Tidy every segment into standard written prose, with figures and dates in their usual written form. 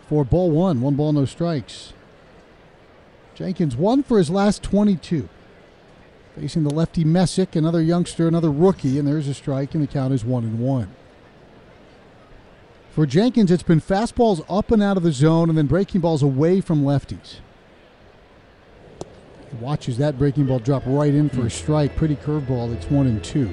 for ball one. 1 ball, no strikes. Jenkins 1 for his last 22. Facing the lefty Messick, another youngster, another rookie, and there's a strike, and the count is 1-1. For Jenkins, it's been fastballs up and out of the zone and then breaking balls away from lefties. He watches that breaking ball drop right in for a strike. Pretty curveball. It's 1-2.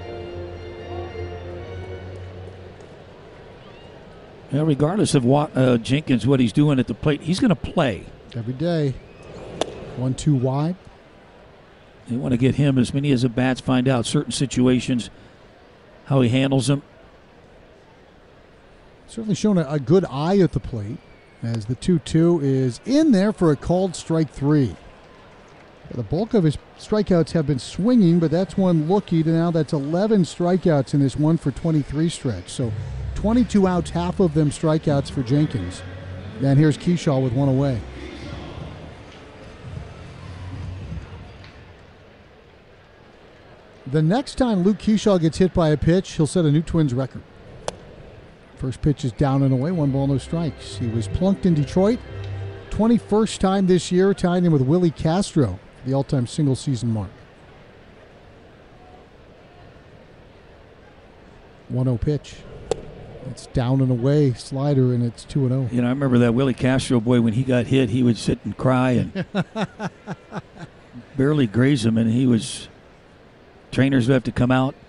Well, regardless of what Jenkins, what he's doing at the plate, he's going to play. Every day. 1-2 wide. You want to get him as many as at bats, find out certain situations, how he handles them. Certainly shown a good eye at the plate as the 2-2 is in there for a called strike 3. The bulk of his strikeouts have been swinging, but that's one looky. Now that's 11 strikeouts in this 1 for 23 stretch. So 22 outs, half of them strikeouts for Jenkins. And here's Kershaw with one away. The next time Luke Kershaw gets hit by a pitch, he'll set a new Twins record. First pitch is down and away, 1 ball, no strikes. He was plunked in Detroit. 21st time this year, tying him with Willie Castro, the all-time single-season mark. 1-0 pitch. It's down and away, slider, and it's 2-0. You know, I remember that Willie Castro boy, when he got hit, he would sit and cry and barely graze him, and he was... Trainers would have to come out.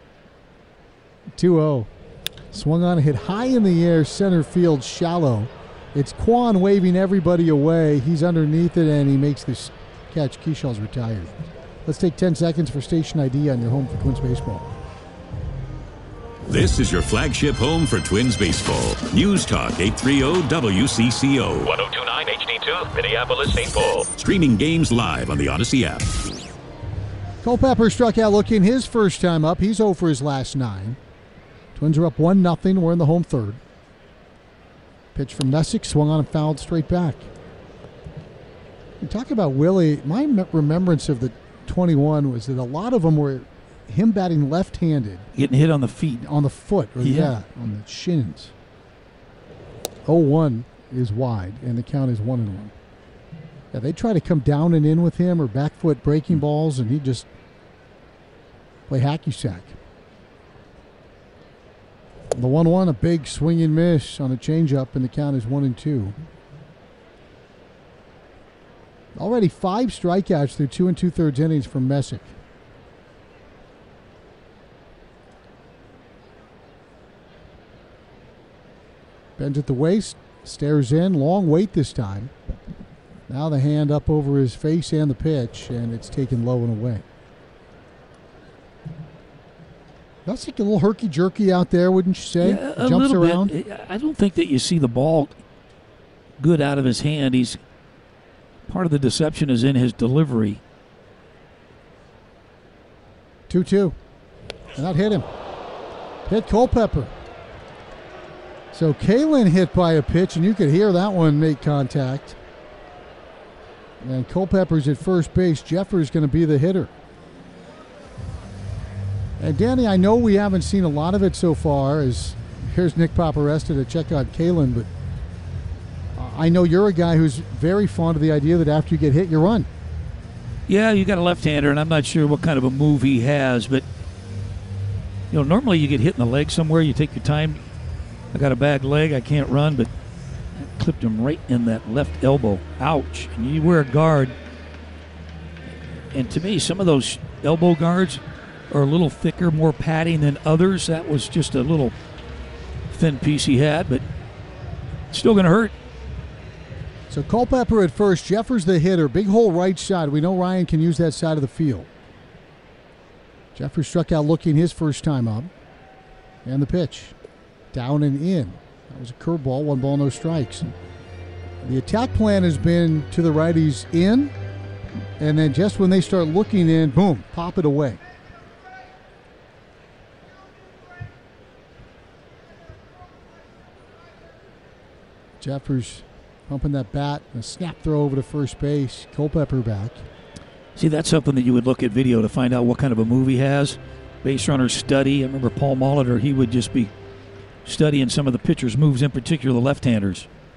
2-0. Swung on, hit high in the air, center field, shallow. It's Kwan waving everybody away. He's underneath it, and he makes this catch. Kershaw's retired. Let's take 10 seconds for station ID on your home for Twins baseball. This is your flagship home for Twins baseball. News Talk 830 WCCO. 1029 HD2, Minneapolis, St. Paul. Streaming games live on the Odyssey app. Culpepper struck out looking his first time up. He's 0 for his last 9. Twins are up 1-0. We're in the home third. Pitch from Messick, swung on and fouled straight back. We talk about Willie. My remembrance of the 21 was that a lot of them were him batting left-handed. Getting hit on the feet. On the foot. Or on the shins. 0-1 is wide, and the count is 1-1. Yeah, they try to come down and in with him or back foot breaking balls, and he just play hacky sack. The 1-1, a big swing and miss on a changeup, and the count is 1-2. Already 5 strikeouts through 2 2/3 innings from Messick. Bends at the waist, stares in, long wait this time. Now the hand up over his face and the pitch, and it's taken low and away. That's like a little herky-jerky out there, wouldn't you say? Yeah, a jumps little around. Bit. I don't think that you see the ball good out of his hand. He's part of the deception is in his delivery. 2-2. And that hit him. Hit Culpepper. So Kalen hit by a pitch, and you could hear that one make contact. And Culpepper's at first base. Jeffers going to be the hitter. And Danny, I know we haven't seen a lot of it so far, as here's Nick Paparesta to check out Kalen, but I know you're a guy who's very fond of the idea that after you get hit, you run. Yeah, you got a left-hander, and I'm not sure what kind of a move he has, but you know, normally you get hit in the leg somewhere, you take your time. I got a bad leg, I can't run, but I clipped him right in that left elbow. Ouch. And you wear a guard. And to me, some of those elbow guards are a little thicker, more padding than others. That was just a little thin piece he had, but still going to hurt. So Culpepper at first, Jeffers the hitter, big hole right side. We know Ryan can use that side of the field. Jeffers struck out looking his first time up. And the pitch, down and in. That was a curveball, 1 ball, no strikes. And the attack plan has been to the righties in, and then just when they start looking in, boom, pop it away. Jeffers pumping that bat, a snap throw over to first base. Culpepper back. See, that's something that you would look at video to find out what kind of a move he has. Base runner study. I remember Paul Molitor, he would just be studying some of the pitchers' moves, in particular the left-handers.